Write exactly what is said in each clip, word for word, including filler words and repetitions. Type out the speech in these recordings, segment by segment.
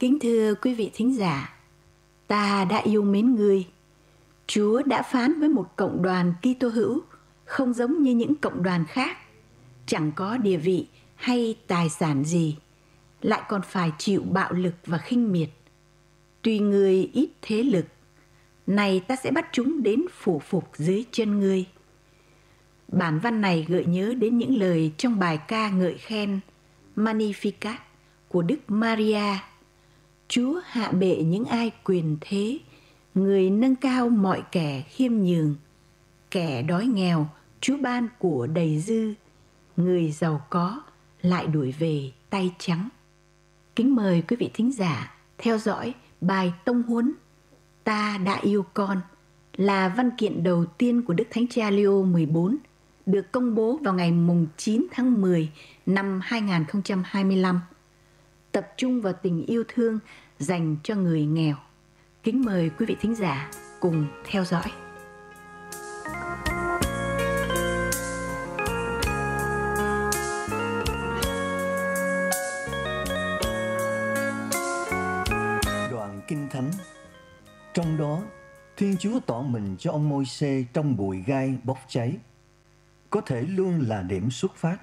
Kính thưa quý vị thính giả, ta đã yêu mến người. Chúa đã phán với một cộng đoàn Kitô hữu không giống như những cộng đoàn khác, chẳng có địa vị hay tài sản gì, lại còn phải chịu bạo lực và khinh miệt. Tùy người ít thế lực, này ta sẽ bắt chúng đến phủ phục dưới chân ngươi. Bản văn này gợi nhớ đến những lời trong bài ca ngợi khen Magnificat của Đức Maria. Chúa hạ bệ những ai quyền thế, người nâng cao mọi kẻ khiêm nhường. Kẻ đói nghèo, Chúa ban của đầy dư, người giàu có lại đuổi về tay trắng. Kính mời quý vị thính giả theo dõi bài tông huấn Ta đã yêu con, là văn kiện đầu tiên của Đức Thánh Cha Leo mười bốn, được công bố vào ngày chín tháng mười năm hai nghìn không trăm hai mươi lăm, tập trung vào tình yêu thương dành cho người nghèo. Kính mời quý vị thính giả cùng theo dõi. Đoạn Kinh Thánh. Trong đó, Thiên Chúa tỏ mình cho ông Môi-se trong bụi gai bốc cháy, có thể luôn là điểm xuất phát.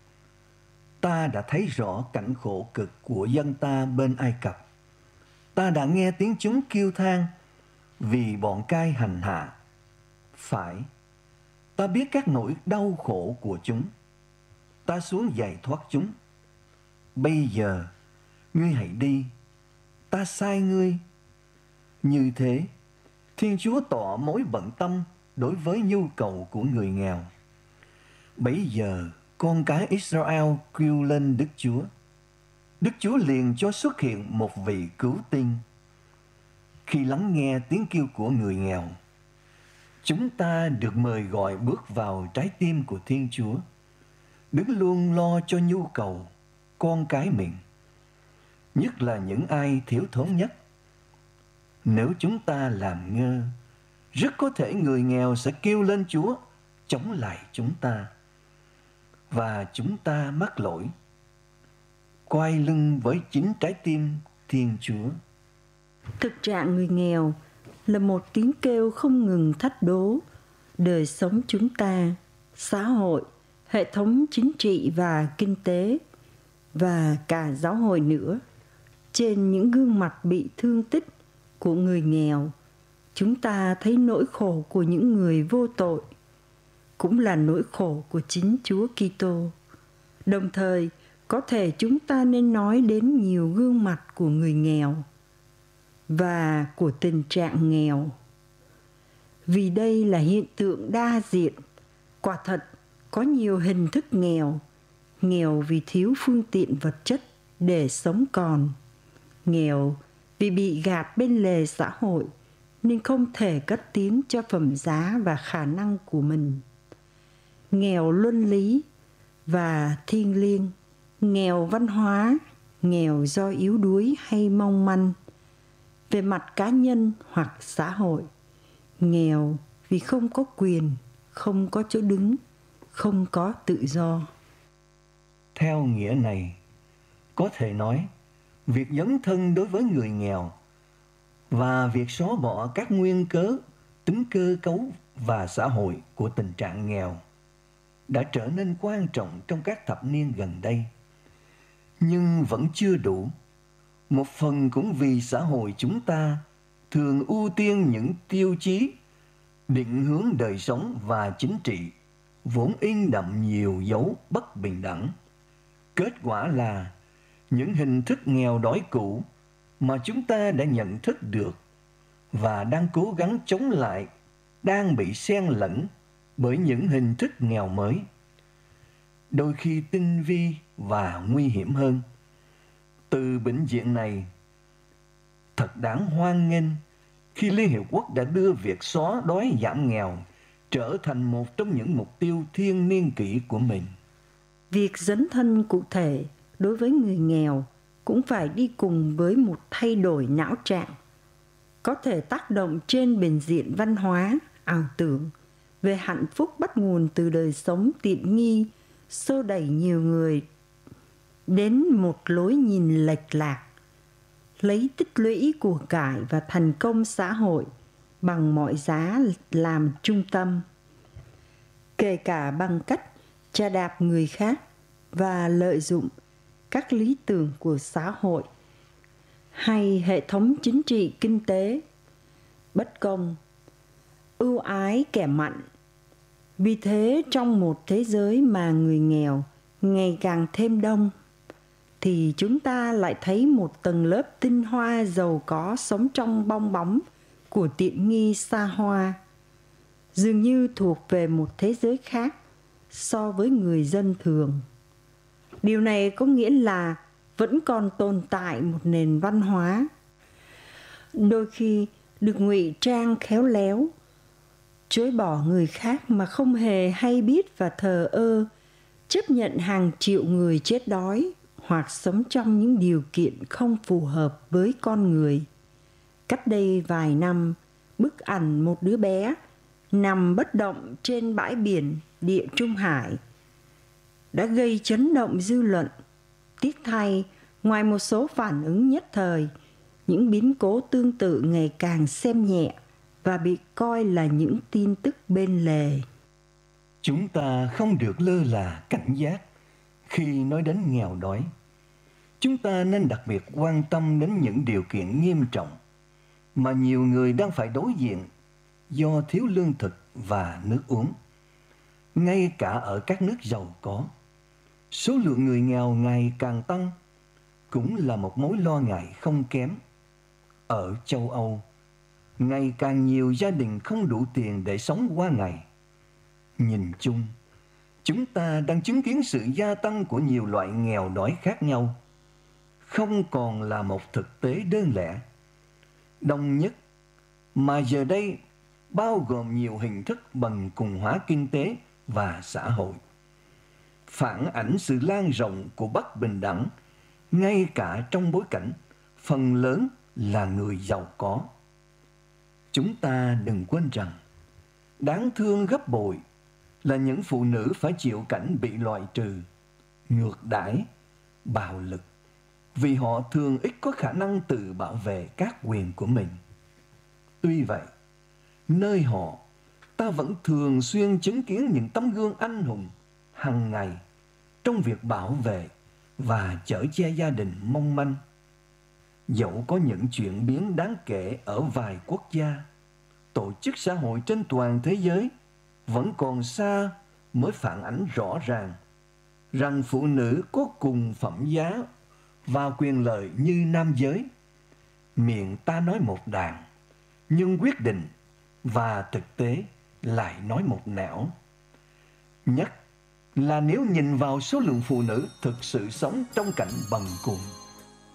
Ta đã thấy rõ cảnh khổ cực của dân ta bên Ai Cập. Ta đã nghe tiếng chúng kêu than vì bọn cai hành hạ. Phải, ta biết các nỗi đau khổ của chúng. Ta xuống giải thoát chúng. Bây giờ, ngươi hãy đi, ta sai ngươi. Như thế, Thiên Chúa tỏ mối bận tâm đối với nhu cầu của người nghèo. Bấy giờ, con cái Israel kêu lên Đức Chúa. Đức Chúa liền cho xuất hiện một vị cứu tinh. Khi lắng nghe tiếng kêu của người nghèo, chúng ta được mời gọi bước vào trái tim của Thiên Chúa, đứng luôn lo cho nhu cầu con cái mình, nhất là những ai thiếu thốn nhất. Nếu chúng ta làm ngơ, rất có thể người nghèo sẽ kêu lên Chúa chống lại chúng ta, và chúng ta mắc lỗi, quay lưng với chính trái tim Thiên Chúa. Thực trạng người nghèo là một tiếng kêu không ngừng thách đố đời sống chúng ta, xã hội, hệ thống chính trị và kinh tế, và cả giáo hội nữa. Trên những gương mặt bị thương tích của người nghèo, chúng ta thấy nỗi khổ của những người vô tội, cũng là nỗi khổ của chính Chúa Kitô. Đồng thời, có thể chúng ta nên nói đến nhiều gương mặt của người nghèo và của tình trạng nghèo. Vì đây là hiện tượng đa diện, quả thật có nhiều hình thức nghèo. Nghèo vì thiếu phương tiện vật chất để sống còn. Nghèo vì bị gạt bên lề xã hội nên không thể cất tiếng cho phẩm giá và khả năng của mình. Nghèo luân lý và thiêng liêng, nghèo văn hóa, nghèo do yếu đuối hay mong manh về mặt cá nhân hoặc xã hội, nghèo vì không có quyền, không có chỗ đứng, không có tự do. Theo nghĩa này, có thể nói, việc dấn thân đối với người nghèo và việc xóa bỏ các nguyên cớ, tính cơ cấu và xã hội của tình trạng nghèo đã trở nên quan trọng trong các thập niên gần đây. Nhưng vẫn chưa đủ. Một phần cũng vì xã hội chúng ta thường ưu tiên những tiêu chí, định hướng đời sống và chính trị vốn in đậm nhiều dấu bất bình đẳng. Kết quả là những hình thức nghèo đói cũ mà chúng ta đã nhận thức được và đang cố gắng chống lại đang bị xen lẫn bởi những hình thức nghèo mới, đôi khi tinh vi và nguy hiểm hơn. Từ bệnh viện này, thật đáng hoan nghênh khi Liên Hiệp Quốc đã đưa việc xóa đói giảm nghèo trở thành một trong những mục tiêu thiên niên kỷ của mình. Việc dấn thân cụ thể đối với người nghèo cũng phải đi cùng với một thay đổi não trạng, có thể tác động trên bình diện văn hóa, ảo tưởng về hạnh phúc bắt nguồn từ đời sống tiện nghi, xô đẩy nhiều người đến một lối nhìn lệch lạc, lấy tích lũy của cải và thành công xã hội bằng mọi giá làm trung tâm, kể cả bằng cách chà đạp người khác và lợi dụng các lý tưởng của xã hội hay hệ thống chính trị kinh tế bất công, ưu ái kẻ mạnh. Vì thế, trong một thế giới mà người nghèo ngày càng thêm đông, thì chúng ta lại thấy một tầng lớp tinh hoa giàu có sống trong bong bóng của tiện nghi xa hoa, dường như thuộc về một thế giới khác so với người dân thường. Điều này có nghĩa là vẫn còn tồn tại một nền văn hóa, đôi khi được ngụy trang khéo léo, chối bỏ người khác mà không hề hay biết và thờ ơ, chấp nhận hàng triệu người chết đói hoặc sống trong những điều kiện không phù hợp với con người. Cách đây vài năm, bức ảnh một đứa bé nằm bất động trên bãi biển Địa Trung Hải đã gây chấn động dư luận. Tiếc thay, ngoài một số phản ứng nhất thời, những biến cố tương tự ngày càng xem nhẹ và bị coi là những tin tức bên lề. Chúng ta không được lơ là cảnh giác khi nói đến nghèo đói. Chúng ta nên đặc biệt quan tâm đến những điều kiện nghiêm trọng mà nhiều người đang phải đối diện do thiếu lương thực và nước uống. Ngay cả ở các nước giàu có, số lượng người nghèo ngày càng tăng cũng là một mối lo ngại không kém. Ở châu Âu, ngày càng nhiều gia đình không đủ tiền để sống qua ngày. Nhìn chung, chúng ta đang chứng kiến sự gia tăng của nhiều loại nghèo đói khác nhau, không còn là một thực tế đơn lẻ, đồng nhất, mà giờ đây bao gồm nhiều hình thức bần cùng hóa kinh tế và xã hội, phản ảnh sự lan rộng của bất bình đẳng, ngay cả trong bối cảnh phần lớn là người giàu có. Chúng ta đừng quên rằng, đáng thương gấp bội là những phụ nữ phải chịu cảnh bị loại trừ, ngược đãi, bạo lực, vì họ thường ít có khả năng tự bảo vệ các quyền của mình. Tuy vậy, nơi họ, ta vẫn thường xuyên chứng kiến những tấm gương anh hùng hàng ngày trong việc bảo vệ và chở che gia đình mong manh. Dẫu có những chuyển biến đáng kể ở vài quốc gia, tổ chức xã hội trên toàn thế giới vẫn còn xa mới phản ánh rõ ràng rằng phụ nữ có cùng phẩm giá và quyền lợi như nam giới. Miệng ta nói một đàn, nhưng quyết định và thực tế lại nói một nẻo. Nhất là nếu nhìn vào số lượng phụ nữ thực sự sống trong cảnh bần cùng